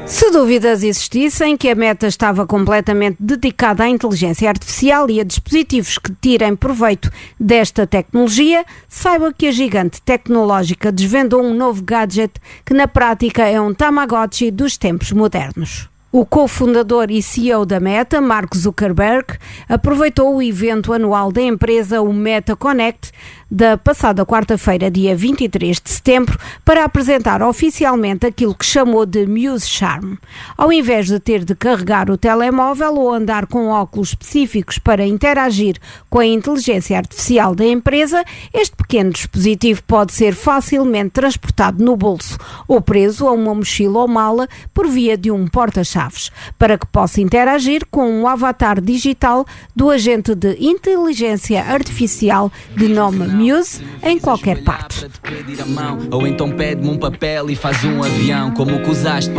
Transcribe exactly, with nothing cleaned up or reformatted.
Se dúvidas existissem que a Meta estava completamente dedicada à inteligência artificial e a dispositivos que tirem proveito desta tecnologia, saiba que a gigante tecnológica desvendou um novo gadget que na prática é um Tamagotchi dos tempos modernos. O cofundador e C E O da Meta, Mark Zuckerberg, aproveitou o evento anual da empresa, o Meta Connect, da passada quarta-feira, dia vinte e três de setembro, para apresentar oficialmente aquilo que chamou de Muse Charm. Ao invés de ter de carregar o telemóvel ou andar com óculos específicos para interagir com a inteligência artificial da empresa, este pequeno dispositivo pode ser facilmente transportado no bolso ou preso a uma mochila ou mala por via de um porta-chaves, para que possa interagir com um avatar digital do agente de inteligência artificial de nome Muse em qualquer parte. Ou então pede-me um papel e faz um avião, como o que usaste.